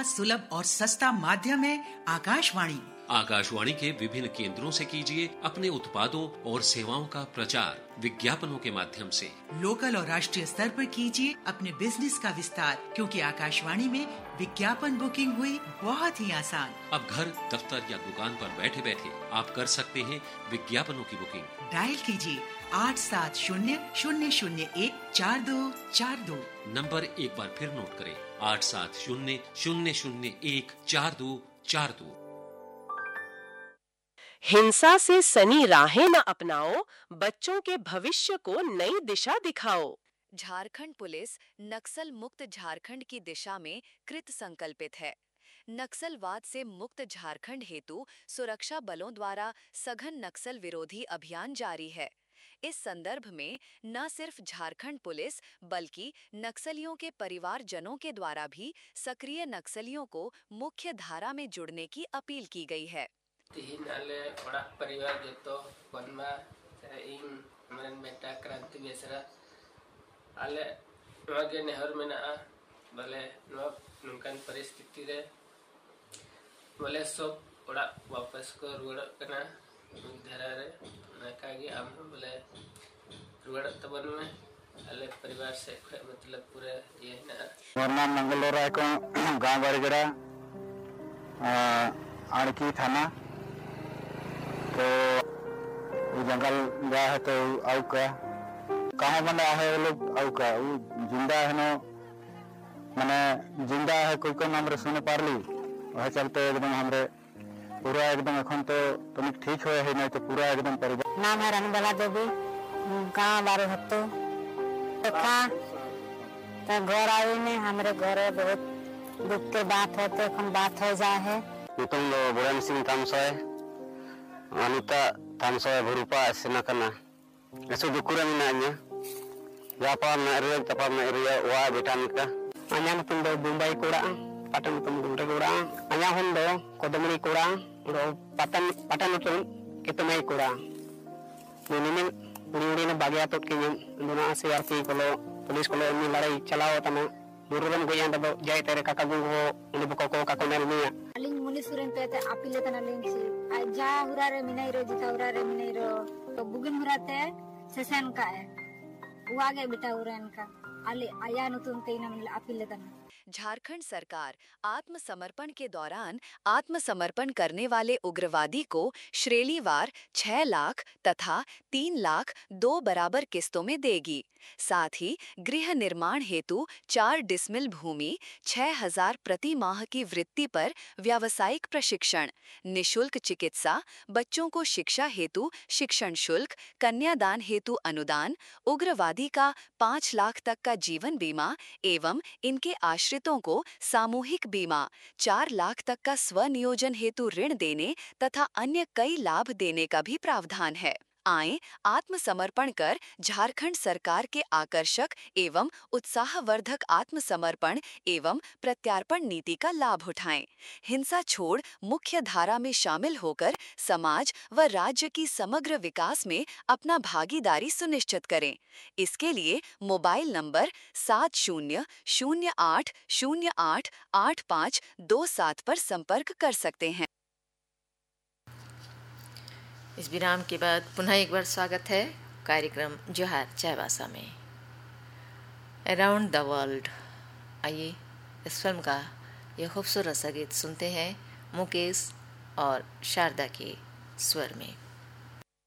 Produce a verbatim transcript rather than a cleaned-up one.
सुलभ और सस्ता माध्यम है आकाशवाणी। आकाशवाणी के विभिन्न केंद्रों से कीजिए अपने उत्पादों और सेवाओं का प्रचार विज्ञापनों के माध्यम से। लोकल और राष्ट्रीय स्तर पर कीजिए अपने बिजनेस का विस्तार, क्योंकि आकाशवाणी में विज्ञापन बुकिंग हुई बहुत ही आसान। अब घर, दफ्तर या दुकान पर बैठे बैठे आप कर सकते हैं विज्ञापनों की बुकिंग। डायल कीजिए आठ सात शून्य शून्य शून्य एक चार दो चार दो। नंबर एक बार फिर नोट करें, आठ सात शून्य शून्य शून्य एक चार दो चार दो। हिंसा से सनी राहें न अपनाओ, बच्चों के भविष्य को नई दिशा दिखाओ। झारखंड पुलिस नक्सल मुक्त झारखंड की दिशा में कृत संकल्पित है। नक्सलवाद से मुक्त झारखंड हेतु सुरक्षा बलों द्वारा सघन नक्सल विरोधी अभियान जारी है। इस संदर्भ में न सिर्फ झारखंड पुलिस बल्कि नक्सलियों के परिवारजनों के द्वारा भी सक्रिय नक्सलियों को मुख्य धारा में जुड़ने की अपील की गई है। तिहिन आले ओड़ा परिवार जतो बनमा इन मरन बेटा क्रांति बेसरा आले नवागे नेहर मेना बले नवा नुकान परिस्थिति रे बले सब ओड़ा वापस को रुड़ कना धरा रे नकागे आम बले रुड़ तबन में आले परिवार से मतलब पूरे ये ना वरना मंगलोरा को गांव बरगड़ा आड़की थाना तो वो जंगल गया है तो आउ का कहाँ बना है वो लोग आउ का वो जिंदा है ना मैंने जिंदा है कोई को नाम रे सुने पारली वह चलते एकदम हमरे पूरा एकदम अखन तो तुम ठीक हुए है नहीं तो पूरा एकदम परिवार। नाम है रनबला देवी, गाँव बारे हत्तो देखा तो घर आई ने हमारे घर बहुत दुख के बात है तो अखन बात हो जाए है। तुम लोग बुरान सिंह काम सोए अनिता तामसोय भरूपा सेना कना ऐसे दुकुरा में ना जापान ना रियल तपा में रियल वा बेटान का अन्या तुम दो मुंबई कोड़ा पटन तुम गुंडे कोड़ा अन्या हम दो कोदमरी कोड़ा रो पटन पटन तुम कितने कोड़ा निने उड़ी उड़ी ने बागिया तो के दोना सीआरपी कोलो पुलिस कोलो में लड़ाई चलाओ तना मुरुगन गोया दो जाय तेरे काका गु हो उनी बको को काका नेल मिया अलिंग मुनि सुरेन पे ते अपीले तना लेंसी जा हुरारे मिनाइरो जिता हुरारे मिनाइरो तो बुगिन हुराते सेशन का है वो आगे बेटा हुरान का आले आया नुतुन तेना मिल अपीले तना। झारखंड सरकार आत्मसमर्पण के दौरान आत्मसमर्पण करने वाले उग्रवादी को श्रेणीवार छह लाख तथा तीन लाख दो बराबर किस्तों में देगी। साथ ही गृह निर्माण हेतु चार डिसमिल भूमि छह हजार प्रति माह की वृत्ति पर व्यावसायिक प्रशिक्षण, निशुल्क चिकित्सा, बच्चों को शिक्षा हेतु शिक्षण शुल्क, कन्यादान हेतु अनुदान, उग्रवादी का पाँच लाख तक का जीवन बीमा एवं इनके आश्रितों को सामूहिक बीमा, चार लाख तक का स्वनियोजन हेतु ऋण देने तथा अन्य कई लाभ देने का भी प्रावधान है। आएं आत्मसमर्पण कर झारखंड सरकार के आकर्षक एवं उत्साहवर्धक आत्मसमर्पण एवं प्रत्यार्पण नीति का लाभ उठाएं। हिंसा छोड़ मुख्य धारा में शामिल होकर समाज व राज्य की समग्र विकास में अपना भागीदारी सुनिश्चित करें। इसके लिए मोबाइल नंबर सात शून्य शून्य आठ शून्य आठ आठ पाँच दो सात पर संपर्क कर सकते हैं। इस विराम के बाद पुनः एक बार स्वागत है कार्यक्रम जोहार चायबासा में। अराउंड द वर्ल्ड, आइए इस फिल्म का यह खूबसूरत सा गीत सुनते हैं मुकेश और शारदा के स्वर में।